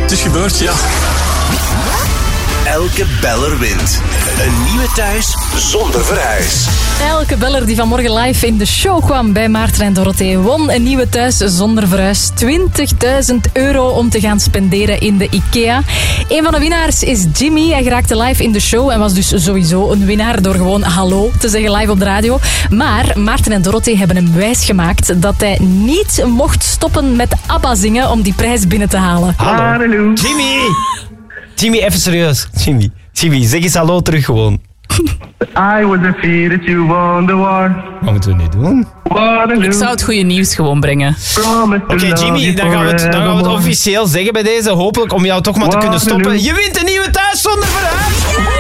Het is gebeurd, ja. Elke beller wint. Een nieuwe thuis zonder verhuis. Elke beller die vanmorgen live in de show kwam bij Maarten en Dorothee won een nieuwe thuis zonder verhuis. €20.000 om te gaan spenderen in de IKEA. Een van de winnaars is Jimmy. Hij geraakte live in de show en was dus sowieso een winnaar door gewoon hallo te zeggen live op de radio. Maar Maarten en Dorothee hebben hem wijsgemaakt dat hij niet mocht stoppen met ABBA zingen om die prijs binnen te halen. Hallo. Jimmy, even serieus. Jimmy, zeg eens hallo terug gewoon. I was afraid that you won the war. Wat moeten we nu doen? Ik zou het goede nieuws gewoon brengen. Oké, Jimmy, dan gaan we het officieel zeggen bij deze. Hopelijk om jou toch maar te kunnen stoppen. Je wint een nieuwe thuis zonder verhuis!